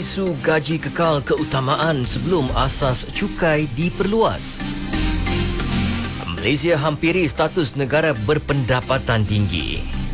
Isu gaji kekal keutamaan sebelum asas cukai diperluas. Malaysia hampiri status negara berpendapatan tinggi.